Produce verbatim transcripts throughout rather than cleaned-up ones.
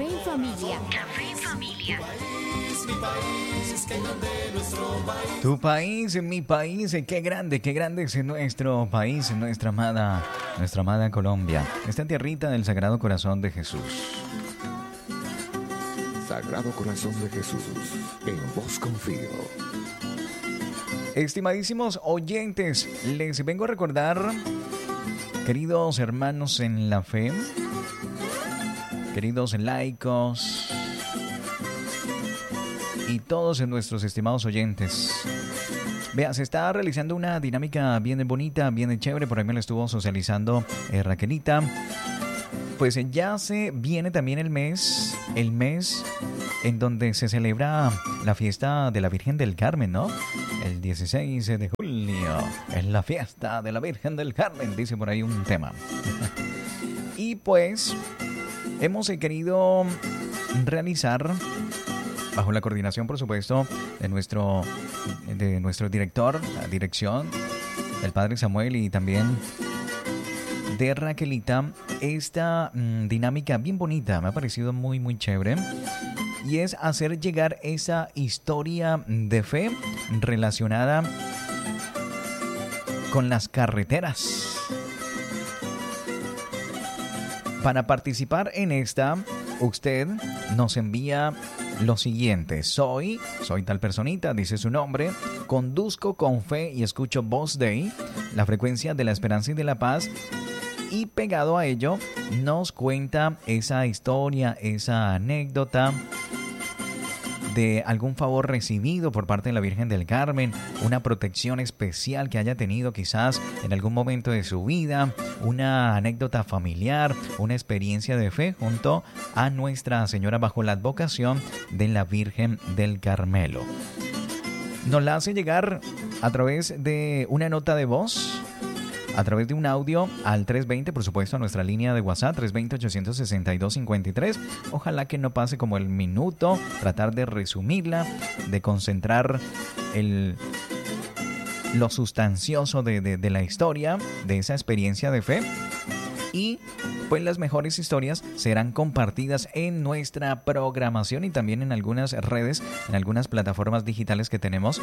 Café en familia. Café en familia. Mi país, es que grande nuestro país. Tu país, mi país, qué grande, qué grande es nuestro país, nuestra amada, nuestra amada Colombia. Esta tierrita del Sagrado Corazón de Jesús. Sagrado Corazón de Jesús, en vos confío. Estimadísimos oyentes, les vengo a recordar, queridos hermanos en la fe, queridos laicos y todos nuestros estimados oyentes. Vea, se está realizando una dinámica bien bonita, bien chévere, por ahí me lo estuvo socializando eh, Raquelita. Pues ya se viene también el mes, el mes en donde se celebra la fiesta de la Virgen del Carmen, ¿no? El dieciséis de julio es la fiesta de la Virgen del Carmen, dice por ahí un tema. Y pues hemos querido realizar, bajo la coordinación, por supuesto, de nuestro, de nuestro director, la dirección, el padre Samuel y también de Raquelita, esta mmm, dinámica bien bonita, me ha parecido muy muy chévere, y es hacer llegar esa historia de fe relacionada con las carreteras. Para participar en esta, usted nos envía lo siguiente: soy, soy tal personita, dice su nombre, conduzco con fe y escucho Voz Dei, la frecuencia de la esperanza y de la paz. Y pegado a ello, nos cuenta esa historia, esa anécdota de algún favor recibido por parte de la Virgen del Carmen, una protección especial que haya tenido quizás en algún momento de su vida, una anécdota familiar, una experiencia de fe junto a Nuestra Señora bajo la advocación de la Virgen del Carmelo. Nos la hace llegar a través de una nota de voz, a través de un audio al tres veinte, por supuesto, a nuestra línea de WhatsApp, tres veinte, ochocientos sesenta y dos, cincuenta y tres. Ojalá que no pase como el minuto, tratar de resumirla, de concentrar el, lo sustancioso de, de, de la historia, de esa experiencia de fe. Y pues las mejores historias serán compartidas en nuestra programación y también en algunas redes, en algunas plataformas digitales que tenemos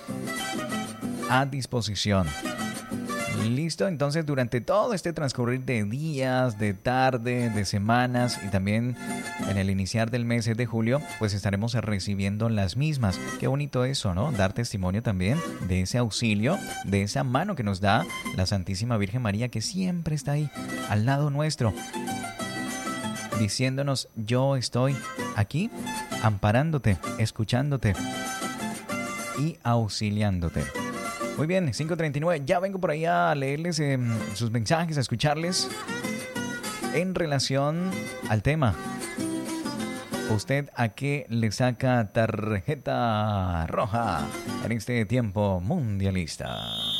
a disposición. Listo, entonces durante todo este transcurrir de días, de tarde, de semanas y también en el iniciar del mes de julio, pues estaremos recibiendo las mismas. Qué bonito eso, ¿no? Dar testimonio también de ese auxilio, de esa mano que nos da la Santísima Virgen María, que siempre está ahí al lado nuestro, diciéndonos: yo estoy aquí amparándote, escuchándote y auxiliándote. Muy bien, cinco treinta y nueve. Ya vengo por ahí a leerles eh, sus mensajes, a escucharles en relación al tema. ¿Usted a qué le saca tarjeta roja en este tiempo mundialista?